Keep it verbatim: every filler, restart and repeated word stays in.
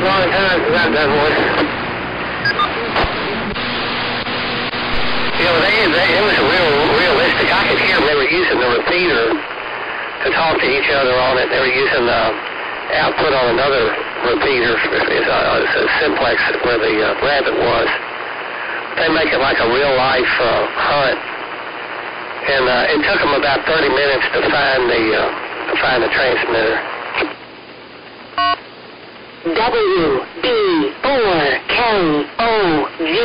long time since I've done one. You know, they, they, it was real realistic. I could hear them. They were using the repeater to talk to each other on it. They were using the output on another repeater. It's a, it's a simplex where the uh, rabbit was. They make it like a real-life uh, hunt. And uh, it took them about thirty minutes to find the, uh, to find the transmitter. W B four K O G